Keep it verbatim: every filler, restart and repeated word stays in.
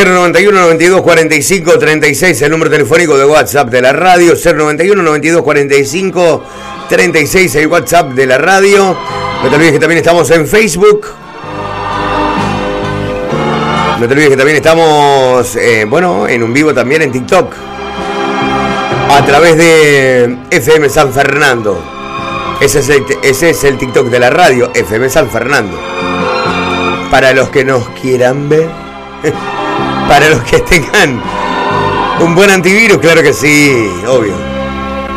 cero noventa y uno, noventa y dos, cuarenta y cinco, treinta y seis, el número telefónico de WhatsApp de la radio. Cero noventa y uno, noventa y dos, cuarenta y cinco, treinta y seis, el WhatsApp de la radio. No te olvides que también estamos en Facebook. No te olvides que también estamos, eh, bueno, en un vivo también en TikTok. A través de F M San Fernando. Ese es el, ese es el TikTok de la radio, F M San Fernando. Para los que nos quieran ver. Para los que tengan un buen antivirus, claro que sí, obvio.